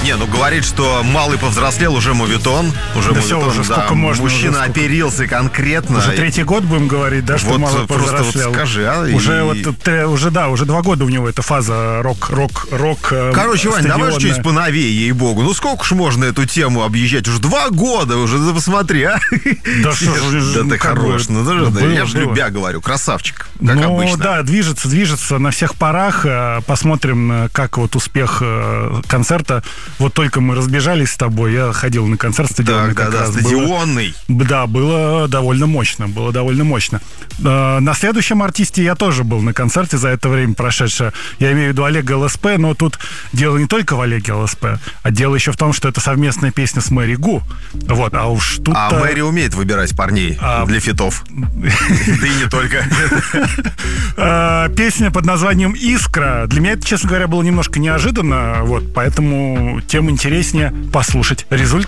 Не, ну говорит, что малый повзрослел, уже моветон. Уже Да моветон, все, уже да. сколько можно. Мужчина уже сколько. оперился конкретно. Уже третий год будем говорить, да, что Вот мало просто повзрослел. вот скажи, а? Уже И- уже 2 года у него эта фаза рок. Короче, Вань, давай же стадионная. что-нибудь поновее, ей-богу. Ну сколько ж можно эту тему объезжать? Уже 2 года уже, да посмотри, а? Да что ж, Да ты как хорош. бы, Ну, было, да, я же было. любя говорю, красавчик, как Ну обычно. да, движется на всех парах. Посмотрим, как вот успех концерта. Вот только мы разбежались с тобой, я ходил на концерт стадионный. Так, как да, раз. стадионный. Да, было довольно мощно. На следующем артисте я тоже был на концерте за это время прошедшее. Я имею в виду Олега ЛСП, но тут дело не только в Олеге ЛСП, а дело еще в том, что это совместная песня с Мэри Гу. Вот, а уж тут... А Мэри умеет выбирать парней для фитов. Да и не только. Песня под названием «Искра». Для меня это, честно говоря, было немножко неожиданно, вот, поэтому тем интереснее послушать результат.